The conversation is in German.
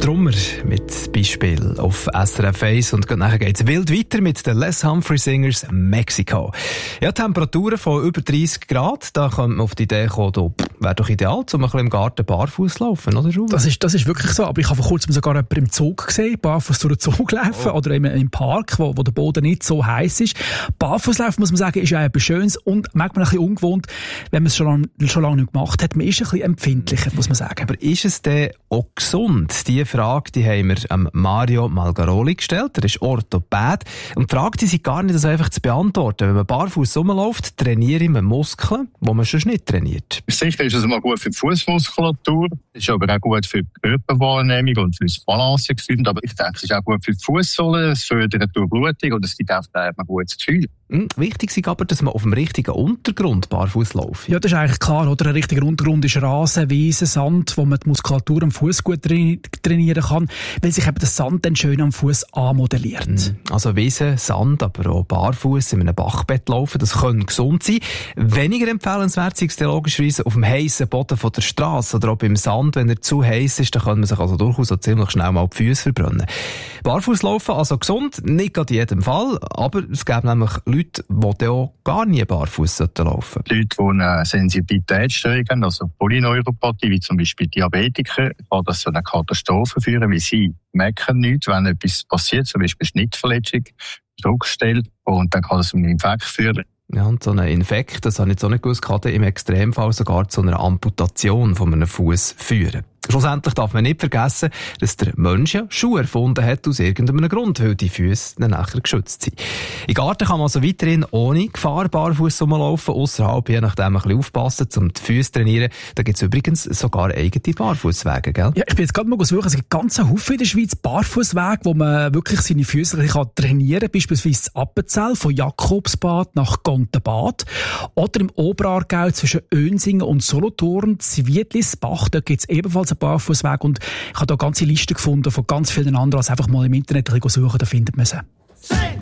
Drummer mit Beispiel auf SRF 1 und nachher geht es wild weiter mit den Les Humphrey Singers Mexico. Ja, Temperaturen von über 30 Grad, da könnte man auf die Idee kommen, wäre doch ideal, um ein bisschen im Garten barfuß zu laufen, oder? Das ist wirklich so, aber ich habe vor kurzem sogar jemanden im Zug gesehen, barfuß durch den Zug laufen oder im Park, wo der Boden nicht so heiß ist. Barfußlaufen, muss man sagen, ist ja etwas Schönes und manchmal ein bisschen ungewohnt, wenn man es schon lange nicht gemacht hat. Man ist ein bisschen empfindlicher, muss man sagen. Aber ist es denn auch gesund? Die Frage, die haben wir Mario Malgaroli gestellt. Er ist Orthopäd. Und die Frage, die sind gar nicht so einfach zu beantworten. Wenn man barfuß rumläuft, trainiere man Muskeln, die man sonst nicht trainiert. Sicher ist es mal gut für die Fußmuskulatur, ist aber auch gut für die Körperwahrnehmung und für das Balancegefühl. Aber ich denke, es ist auch gut für die Fußsohle, es fördert die Durchblutung und es gibt auch ein gutes Gefühl. Wichtig ist aber, dass man auf dem richtigen Untergrund barfuß läuft. Ja, das ist eigentlich klar, oder? Ein richtiger Untergrund ist Rasen, Wiese, Sand, wo man die Muskulatur am Fuß gut trainieren kann, weil sich eben der Sand dann schön am Fuß anmodelliert. Also Wiese, Sand, aber auch barfuß in einem Bachbett laufen, das kann gesund sein. Weniger empfehlenswert ist es logischerweise auf dem heissen Boden von der Straße oder auch beim Sand, wenn er zu heiß ist, dann kann man sich also durchaus so ziemlich schnell mal die Füße verbrennen. Barfuß laufen, also gesund, nicht gerade in jedem Fall, aber es gibt nämlich Leute, die auch gar nie barfuß laufen sollten. Leute, die eine Sensibilitätsstörung haben, also Polyneuropathie, wie zum Beispiel Diabetiker, kann das zu einer Katastrophe führen, weil sie merken nichts, wenn etwas passiert, zum Beispiel Schnittverletzung, Druckstelle, und dann kann es zu einem Infekt führen. Ja, und so ein Infekt, das habe ich jetzt auch nicht gewusst, kann im Extremfall sogar zu einer Amputation von einem Fuß führen. Schlussendlich darf man nicht vergessen, dass der Mensch ja Schuhe erfunden hat aus irgendeinem Grund, weil die Füße dann nachher geschützt sind. Im Garten kann man also weiterhin ohne Gefahr barfuß rumlaufen, ausserhalb je nachdem ein bisschen aufpassen, um die Füße zu trainieren. Da gibt es übrigens sogar eigene Barfußwege, gell? Ja, ich bin jetzt gerade mal suchen, es gibt ganz Haufen in der Schweiz Barfußwege, wo man wirklich seine Füße trainieren kann, beispielsweise das Appenzell von Jakobsbad nach Gontenbad oder im Oberaargau zwischen Önsingen und Solothurn, Zwietlisbach, da gibt es ebenfalls einen Barfußweg und ich habe da eine ganze Liste gefunden von ganz vielen anderen, als einfach mal im Internet suchen, da findet man sie.